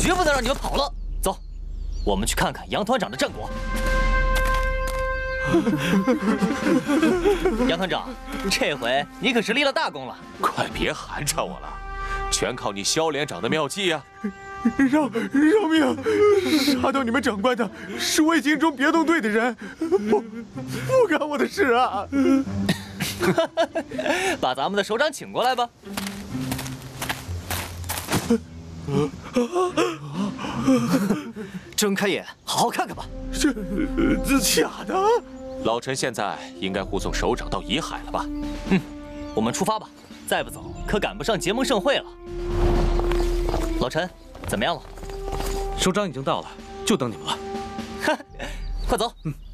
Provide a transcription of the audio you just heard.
绝不能让你们跑了。走，我们去看看杨团长的战果。杨团长，这回你可是立了大功了。 快别寒碜我了，全靠你萧连长的妙计呀！ 饶命！杀掉你们长官的是卫星中别动队的人，不干我的事啊！ 把咱们的首长请过来吧。睁开眼，好好看看吧。 这假的！ 老臣现在应该护送首长到沂海了吧？ 我们出发吧。再不走，可赶不上结盟盛会了。老陈，怎么样了？ 首长已经到了，就等你们了。 快走。